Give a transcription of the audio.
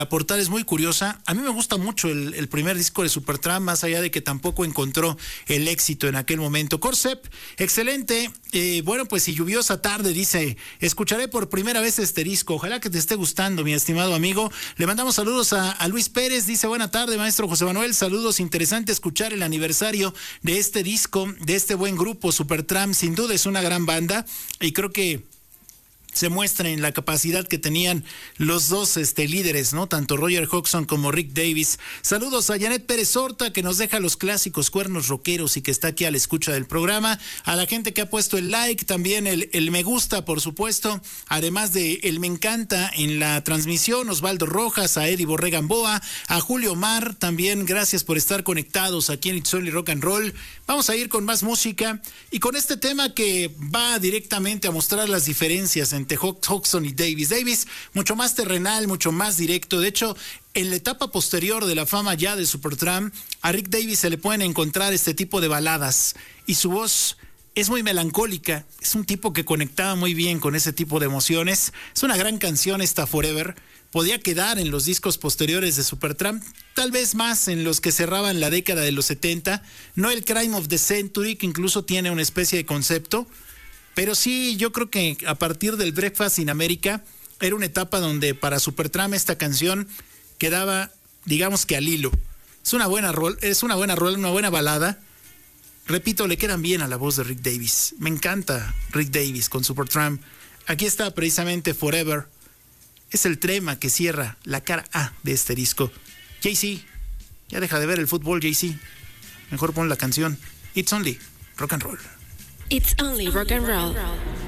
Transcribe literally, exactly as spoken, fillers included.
La portada es muy curiosa. A mí me gusta mucho el, el primer disco de Supertramp, más allá de que tampoco encontró el éxito en aquel momento. Corsept, excelente. Eh, bueno, pues y lluviosa tarde, dice, escucharé por primera vez este disco. Ojalá que te esté gustando, mi estimado amigo. Le mandamos saludos a, a Luis Pérez. Dice, buena tarde, maestro José Manuel. Saludos, interesante escuchar el aniversario de este disco, de este buen grupo, Supertramp. Sin duda es una gran banda y creo que se muestra en la capacidad que tenían los dos este, líderes, ¿no? Tanto Roger Hodgson como Rick Davies. Saludos a Janet Pérez Horta, que nos deja los clásicos cuernos rockeros y que está aquí a la escucha del programa. A la gente que ha puesto el like, también el, el me gusta, por supuesto. Además de el me encanta en la transmisión. Osvaldo Rojas, a Eddie Borrega Gamboa, a Julio Mar, también gracias por estar conectados aquí en It's Only Rock and Roll. Vamos a ir con más música y con este tema que va directamente a mostrar las diferencias entre Hodgson y Davies. Davies, mucho más terrenal, mucho más directo. De hecho, en la etapa posterior de la fama ya de Supertramp, a Rick Davies se le pueden encontrar este tipo de baladas y su voz es muy melancólica. Es un tipo que conectaba muy bien con ese tipo de emociones. Es una gran canción esta Forever. Podía quedar en los discos posteriores de Supertramp, tal vez más en los que cerraban la década de los setenta, no el Crime of the Century, que incluso tiene una especie de concepto, pero sí, yo creo que a partir del Breakfast in America era una etapa donde para Supertramp esta canción quedaba, digamos que al hilo. Es una buena rol, es una buena rol, una buena balada. Repito, le quedan bien a la voz de Rick Davies. Me encanta Rick Davies con Supertramp. Aquí está precisamente Forever. Es el tema que cierra la cara A de este disco. Jay-Z, ya deja de ver el fútbol, Jay-Z. Mejor pon la canción It's Only Rock and Roll. It's Only Rock and Roll.